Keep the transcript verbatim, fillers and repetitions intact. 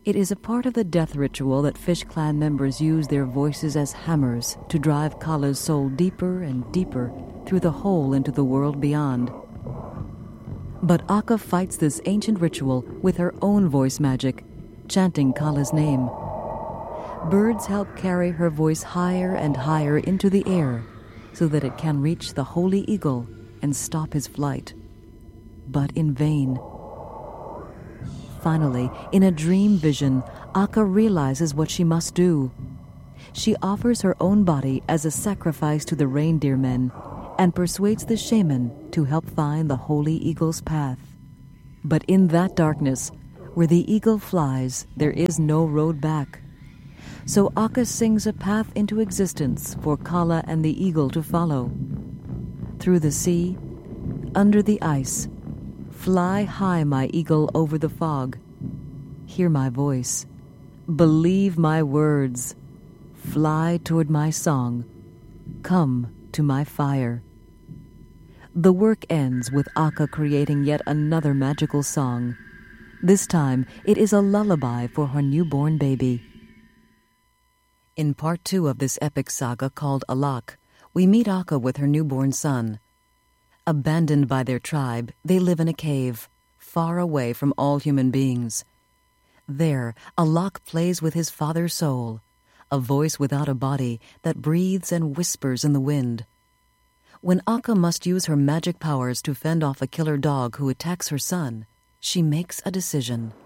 It is a part of the death ritual that Fish Clan members use their voices as hammers to drive Kala's soul deeper and deeper through the hole into the world beyond. But Akka fights this ancient ritual with her own voice magic, chanting Kala's name. Birds help carry her voice higher and higher into the air so that it can reach the holy eagle and stop his flight. But in vain. Finally, in a dream vision, Akka realizes what she must do. She offers her own body as a sacrifice to the reindeer men and persuades the shaman to help find the holy eagle's path. But in that darkness, where the eagle flies, there is no road back. So Akka sings a path into existence for Kala and the eagle to follow. Through the sea, under the ice, fly high, my eagle, over the fog. Hear my voice. Believe my words. Fly toward my song. Come to my fire. The work ends with Akka creating yet another magical song. This time, it is a lullaby for her newborn baby. In part two of this epic saga called Alak, we meet Akka with her newborn son. Abandoned by their tribe, they live in a cave, far away from all human beings. There, Alak plays with his father's soul, a voice without a body that breathes and whispers in the wind. When Akka must use her magic powers to fend off a killer dog who attacks her son, she makes a decision.